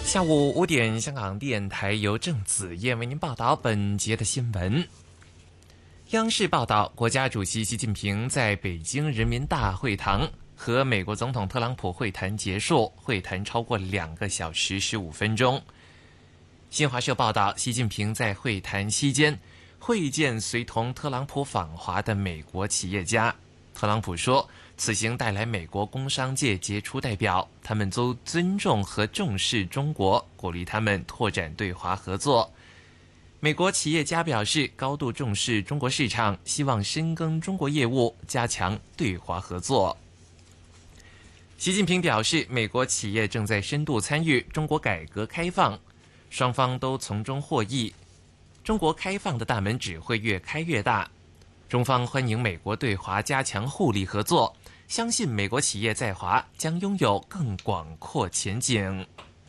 下午5点，香港电台由郑子燕为您报道本节的新闻。央视报道，国家主席习近平在北京人民大会堂和美国总统特朗普会谈结束，会谈超过2个小时15分钟。新华社报道，习近平在会谈期间会见随同特朗普访华的美国企业家。特朗普说，此行带来美国工商界杰出代表，他们都尊重和重视中国，鼓励他们拓展对华合作。美国企业家表示，高度重视中国市场，希望深耕中国业务，加强对华合作。习近平表示，美国企业正在深度参与中国改革开放，双方都从中获益，中国开放的大门只会越开越大。中方欢迎美国对华加强互利合作，相信美国企业在华将拥有更广阔前景。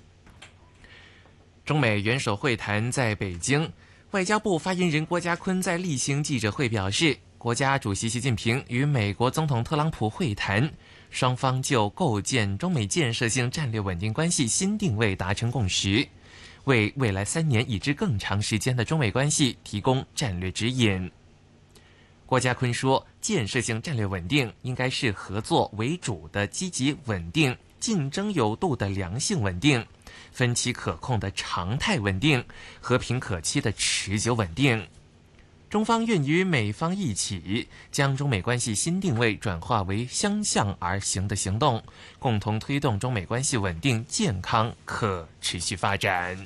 中美元首会谈在北京，外交部发言人郭家坤在例行记者会表示，国家主席习近平与美国总统特朗普会谈，双方就构建中美建设性战略稳定关系新定位达成共识，为未来3年以至更长时间的中美关系提供战略指引。郭家坤说，建设性战略稳定应该是合作为主的积极稳定，竞争有度的良性稳定，分歧可控的常态稳定，和平可期的持久稳定。中方愿与美方一起，将中美关系新定位转化为相向而行的行动，共同推动中美关系稳定、健康、可持续发展。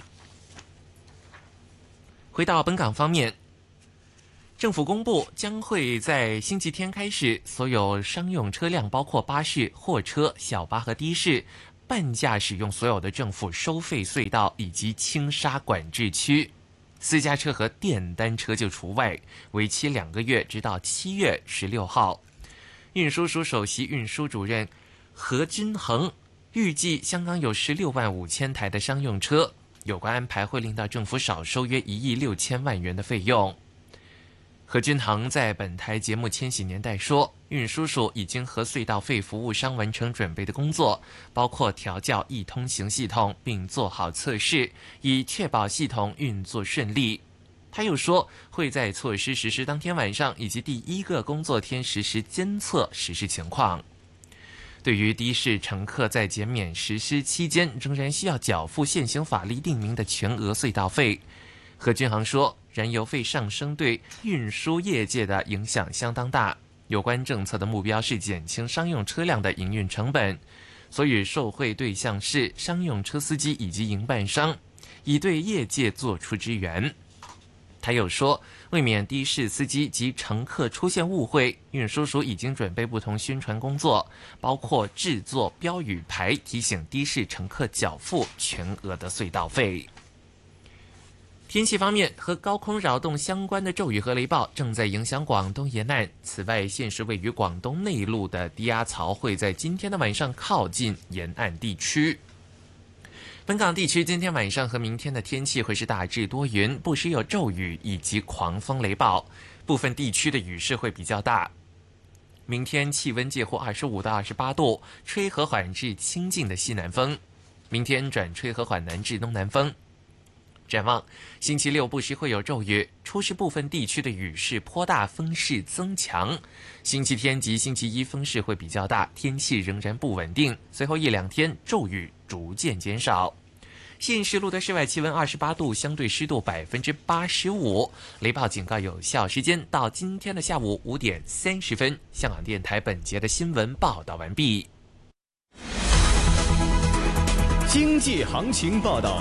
回到本港方面，政府公布将会在星期天开始，所有商用车辆，包括巴士、货车、小巴和的士，半价使用所有的政府收费隧道以及轻沙管制区，私家车和电单车就除外，为期2个月，直到7月16号。运输署首席运输主任何均衡预计，香港有16万5千台的商用车，有关安排会令到政府少收约1亿6千万元的费用。何均衡在本台节目《千禧年代》说，运输署已经和隧道费服务商完成准备的工作，包括调校易通行系统并做好测试，以确保系统运作顺利。他又说，会在措施实施当天晚上以及第1个工作天实时监测实施情况。对于的士乘客在减免实施期间仍然需要缴付现行法律定明的全额隧道费，何均衡说，燃油费上升对运输业界的影响相当大，有关政策的目标是减轻商用车辆的营运成本，所以受惠对象是商用车司机以及营办商，以对业界做出支援。他又说，为免的士司机及乘客出现误会，运输署已经准备不同宣传工作，包括制作标语牌提醒的士乘客缴付全额的隧道费。天气方面，和高空扰动相关的骤雨和雷暴正在影响广东沿岸。此外，现时位于广东内陆的低压槽会在今天的晚上靠近沿岸地区。本港地区今天晚上和明天的天气会是大致多云，不时有骤雨以及狂风雷暴，部分地区的雨势会比较大。明天气温介乎25到28度，吹和缓至清劲的西南风。明天转吹和缓南至东南风。展望星期6不时会有骤雨，初时部分地区的雨势颇大，风势增强。星期天及星期1风势会比较大，天气仍然不稳定，随后1-2天骤雨逐渐减少。现时录的室外气温28度，相对湿度85%，雷暴警告有效时间到今天的下午5点30分。香港电台本节的新闻报道完毕。 经济行情报道。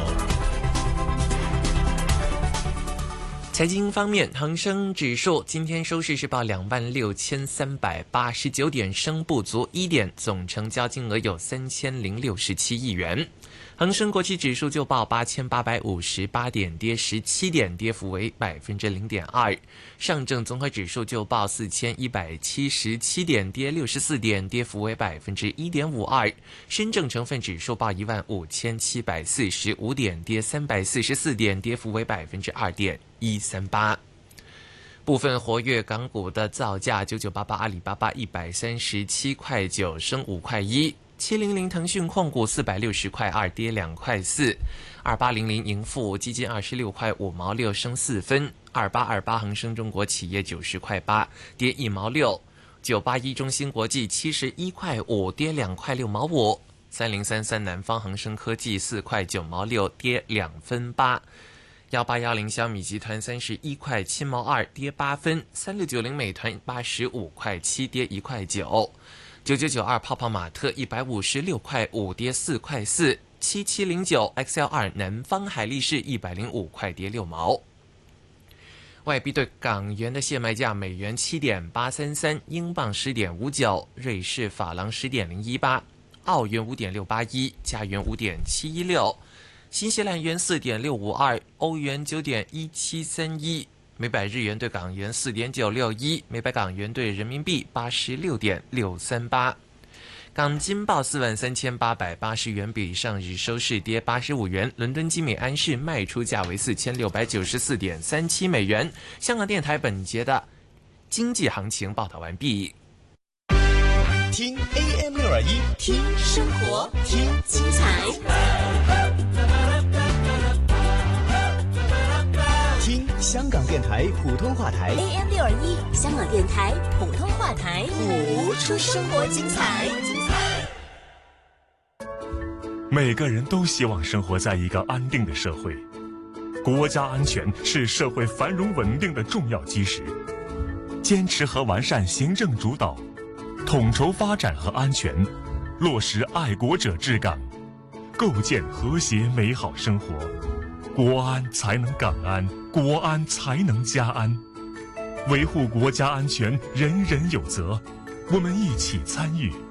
财经方面，恒生指数今天收市是报26,389点，升不足1点，总成交金额有3067亿元。恒生国企指数就报8858点，跌17点，跌幅为0.2%。上证综合指数就报4177点，跌64点，跌幅为1.52%。深证成分指数报15745点，跌344点，跌幅为2.138%。部分活跃港股的造价，9988阿里巴巴137块9升5块1， 700腾讯控股460块2跌2块4。2800盈富基金26块5毛6升4分。2828恒生中国企业90块8跌1毛6。981中芯国际71块5跌2块6毛5。3033南方恒生科技4块9毛6跌2分8。1810小米集团31块7毛2跌8分。3690美团85块7跌1块9。9992泡泡玛特156块5跌4块4。7709 XL2 南方海力士105块跌6毛。外币对港元的现卖价：美元7.833，英镑10.59，瑞士法郎10.018，澳元5.681，加元5.716，新西兰元4.652，欧元9.1731，每百日元对港元4.961，每百港元对人民币86.638。港金报43880元，比上日收市跌85元。伦敦金美安士卖出价为4694.37美元。香港电台本节的经济行情报道完毕。 听 AM621， 听生活，听精彩， 听香港电台普通话台 AM621，香港电台普通话台，谱出生活精彩。 每个人都希望生活在一个安定的社会，国家安全是社会繁荣稳定的重要基石。坚持和完善行政主导，统筹发展和安全，落实爱国者治港，构建和谐美好生活。国安才能港安，国安才能家安。维护国家安全，人人有责。我们一起参与，